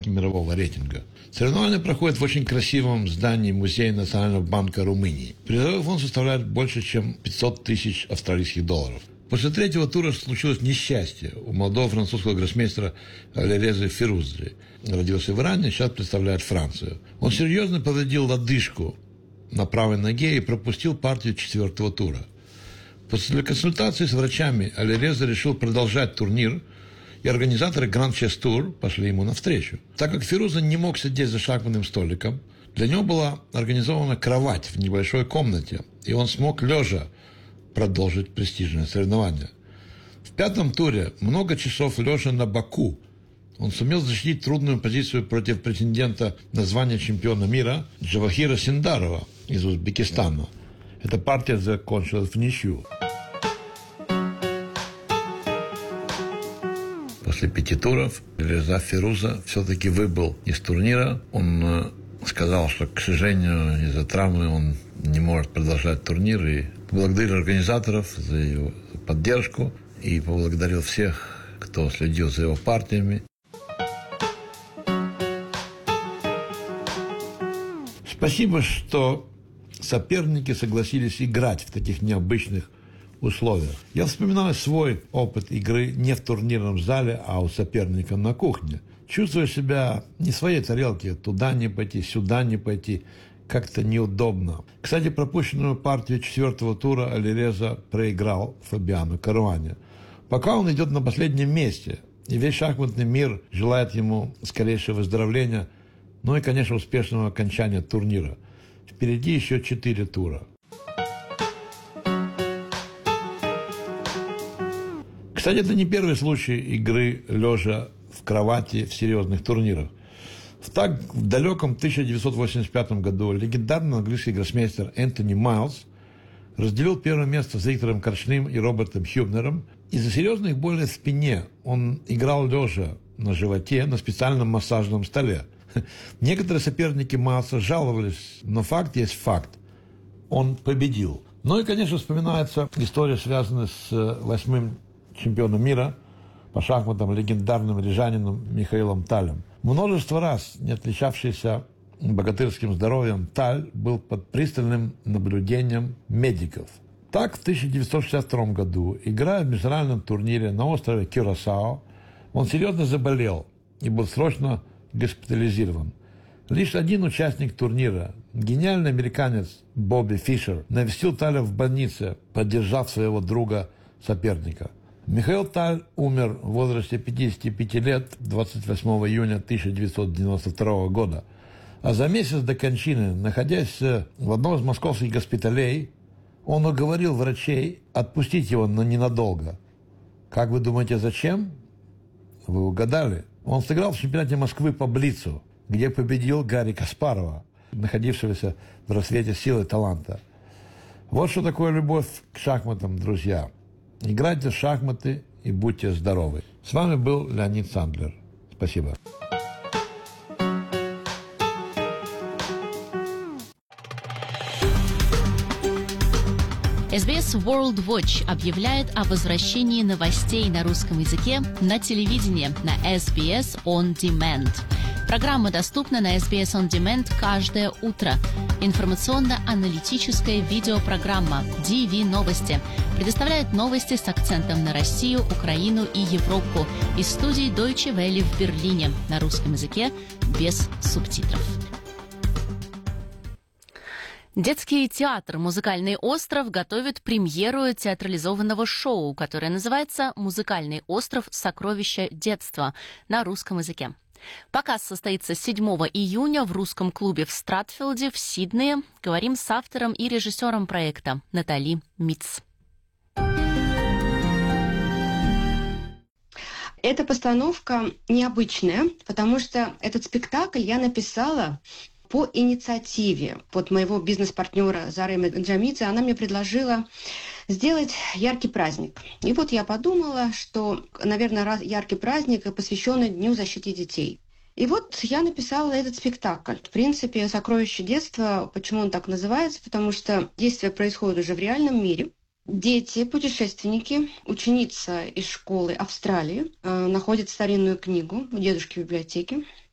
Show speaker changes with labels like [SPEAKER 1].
[SPEAKER 1] десятки мирового рейтинга. Соревнования проходят в очень красивом здании Музея Национального банка Румынии. Призовой фонд составляет больше, чем 500 тысяч австралийских долларов. После третьего тура случилось несчастье у молодого французского гроссмейстера Алирезы Фирузы. Родился в Иране, сейчас представляет Францию. Он серьезно повредил лодыжку на правой ноге и пропустил партию четвертого тура. После консультации с врачами Алиреза решил продолжать турнир, и организаторы Grand Chess Tour пошли ему навстречу. Так как Фируза не мог сидеть за шахматным столиком, для него была организована кровать в небольшой комнате, и он смог лежа продолжить престижное соревнование. В пятом туре, много часов лежа на боку, он сумел защитить трудную позицию против претендента на звание чемпиона мира Джавахира Синдарова из Узбекистана. Эта партия закончилась в ничью. После 5 туров Реза Фируза все-таки выбыл из турнира. Он сказал, что, к сожалению, из-за травмы он не может продолжать турнир, и поблагодарил организаторов за его поддержку и поблагодарил всех, кто следил за его партиями. Спасибо, что соперники согласились играть в таких необычных условиях. Я вспоминаю свой опыт игры не в турнирном зале, а у соперника на кухне. Чувствую себя не в своей тарелке, туда не пойти, сюда не пойти, как-то неудобно. Кстати, пропущенную партию четвертого тура Алиреза проиграл Фабиану Каруане. Пока он идет на последнем месте, и весь шахматный мир желает ему скорейшего выздоровления, ну и, конечно, успешного окончания турнира. Впереди еще 4 тура. Кстати, это не первый случай игры лежа в кровати в серьезных турнирах. В далеком 1985 году легендарный английский гроссмейстер Энтони Майлз разделил первое место с Виктором Корчным и Робертом Хюбнером. Из-за серьезных болей в спине он играл лежа на животе на специальном массажном столе. Некоторые соперники Майлза жаловались, но факт есть факт. Он победил. Ну и, конечно, вспоминается история, связанная с 8-м чемпионом мира по шахматам, легендарным рижанином Михаилом Талем. Множество раз не отличавшийся богатырским здоровьем Таль был под пристальным наблюдением медиков. Так, в 1962 году, играя в международном турнире на острове Кюрасао, он серьезно заболел и был срочно госпитализирован. Лишь один участник турнира, гениальный американец Бобби Фишер, навестил Таля в больнице, поддержав своего друга-соперника. Михаил Таль умер в возрасте 55 лет 28 июня 1992 года. А за месяц до кончины, находясь в одном из московских госпиталей, он уговорил врачей отпустить его ненадолго. Как вы думаете, зачем? Вы угадали. Он сыграл в чемпионате Москвы по блицу, где победил Гарри Каспарова, находившегося в рассвете силы и таланта. Вот что такое любовь к шахматам, друзья. Играйте в шахматы и будьте здоровы. С вами был Леонид Сандлер. Спасибо.
[SPEAKER 2] SBS World Watch объявляет о возвращении новостей на русском языке на телевидении на SBS On Demand. Программа доступна на SBS On Demand каждое утро. Информационно-аналитическая видеопрограмма DV Новости предоставляет новости с акцентом на Россию, Украину и Европу из студии Deutsche Welle в Берлине на русском языке без субтитров. Детский театр «Музыкальный остров» готовит премьеру театрализованного шоу, которое называется «Музыкальный остров. Сокровища детства» на русском языке. Показ состоится 7 июня в русском клубе в Стратфилде в Сиднее. Говорим с автором и режиссером проекта Натали Митц.
[SPEAKER 3] Эта постановка необычная, потому что этот спектакль я написала по инициативе моего бизнес-партнера Заремы Джамидзе. Она мне предложила сделать яркий праздник. И вот я подумала, что, наверное, яркий праздник, посвященный Дню защиты детей. И вот я написала этот спектакль. В принципе, «Сокровище детства». Почему он так называется? Потому что действие происходит уже в реальном мире. Дети, путешественники, ученица из школы Австралии находит старинную книгу у дедушки в библиотеке.